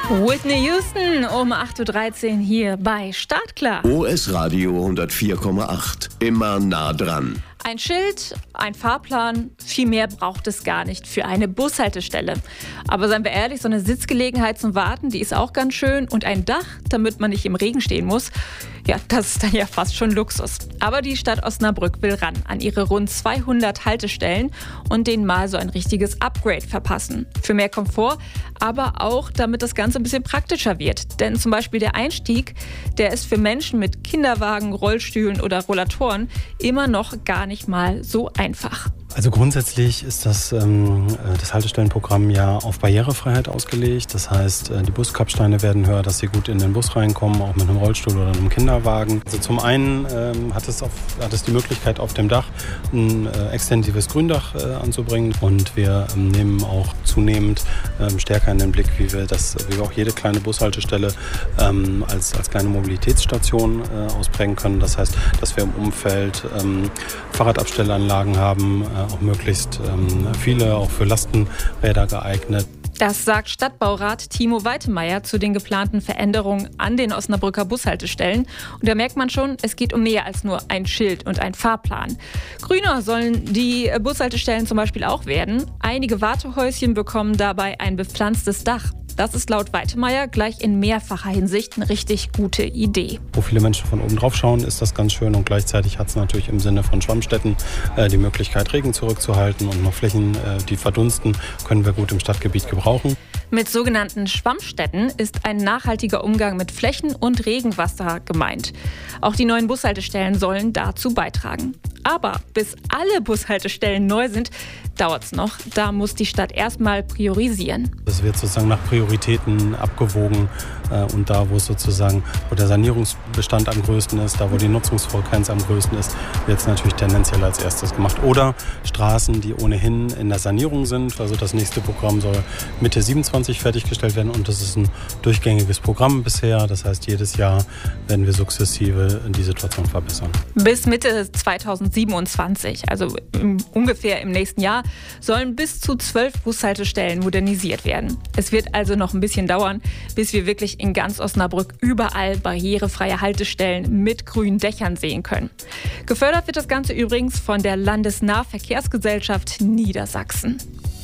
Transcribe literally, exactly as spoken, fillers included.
Whitney Houston um acht Uhr dreizehn hier bei Startklar. O S Radio hundertvier Komma acht. Immer nah dran. Ein Schild, ein Fahrplan, viel mehr braucht es gar nicht für eine Bushaltestelle. Aber seien wir ehrlich, so eine Sitzgelegenheit zum Warten, die ist auch ganz schön. Und ein Dach, damit man nicht im Regen stehen muss, ja, das ist dann ja fast schon Luxus. Aber die Stadt Osnabrück will ran an ihre rund zweihundert Haltestellen und denen mal so ein richtiges Upgrade verpassen. Für mehr Komfort, aber auch, damit das Ganze ein bisschen praktischer wird. Denn zum Beispiel der Einstieg, der ist für Menschen mit Kinderwagen, Rollstühlen oder Rollatoren immer noch gar nicht mal so einfach. Also grundsätzlich ist das, ähm, das Haltestellenprogramm ja auf Barrierefreiheit ausgelegt. Das heißt, die Buskapsteine werden höher, dass sie gut in den Bus reinkommen, auch mit einem Rollstuhl oder einem Kinderwagen. Also zum einen ähm, hat, es auf, hat es die Möglichkeit, auf dem Dach ein äh, extensives Gründach äh, anzubringen. Und wir ähm, nehmen auch zunehmend ähm, stärker in den Blick, wie wir, das, wie wir auch jede kleine Bushaltestelle ähm, als, als kleine Mobilitätsstation äh, ausprägen können. Das heißt, dass wir im Umfeld ähm, Fahrradabstellanlagen haben, äh, auch möglichst ähm, viele, auch für Lastenräder geeignet. Das sagt Stadtbaurat Timo Weitemeyer zu den geplanten Veränderungen an den Osnabrücker Bushaltestellen. Und da merkt man schon, es geht um mehr als nur ein Schild und ein Fahrplan. Grüner sollen die Bushaltestellen zum Beispiel auch werden. Einige Wartehäuschen bekommen dabei ein bepflanztes Dach. Das ist laut Weitemeyer gleich in mehrfacher Hinsicht eine richtig gute Idee. Wo viele Menschen von oben drauf schauen, ist das ganz schön. Und gleichzeitig hat es natürlich im Sinne von Schwammstätten äh, die Möglichkeit, Regen zurückzuhalten. Und noch Flächen, äh, die verdunsten, können wir gut im Stadtgebiet gebrauchen. Mit sogenannten Schwammstätten ist ein nachhaltiger Umgang mit Flächen und Regenwasser gemeint. Auch die neuen Bushaltestellen sollen dazu beitragen. Aber bis alle Bushaltestellen neu sind, dauert es noch. Da muss die Stadt erstmal priorisieren. Es wird sozusagen nach Prioritäten abgewogen äh, und da, wo es sozusagen, wo der Sanierungsbestand am größten ist, da, wo die Nutzungsfrequenz am größten ist, wird es natürlich tendenziell als erstes gemacht. Oder Straßen, die ohnehin in der Sanierung sind. Also das nächste Programm soll Mitte siebenundzwanzig fertiggestellt werden und das ist ein durchgängiges Programm bisher. Das heißt, jedes Jahr werden wir sukzessive die Situation verbessern. Bis Mitte zweitausendsiebenundzwanzig, also ungefähr im nächsten Jahr, sollen bis zu zwölf Bushaltestellen modernisiert werden. Es wird also noch ein bisschen dauern, bis wir wirklich in ganz Osnabrück überall barrierefreie Haltestellen mit grünen Dächern sehen können. Gefördert wird das Ganze übrigens von der Landesnahverkehrsgesellschaft Niedersachsen.